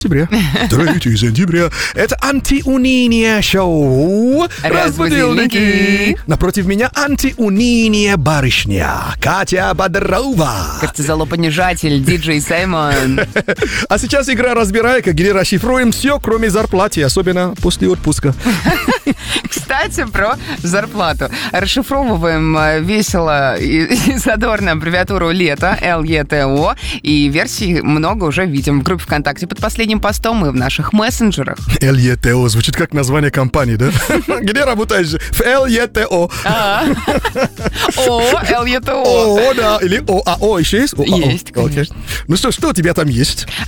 сентября. 3 сентября. Это антиуниние шоу. Разбудилники. Напротив меня антиуниние барышня Катя Бодрова. Кортизолопонижатель, диджей Саймон. А сейчас игра «Разбирайка», где расшифруем все, кроме зарплаты, особенно после отпуска. Кстати, про зарплату. Расшифровываем весело и задорно аббревиатуру «Лето», ЛЕТО, и версий много уже видим в группе ВКонтакте под последним постом и в наших мессенджерах. ЛЕТО звучит как название компании, да? Где работаешь? В ЛЕТО. О, ЛЕТО. О, да. Или ОАО еще есть? Есть, конечно. Ну что у тебя там есть?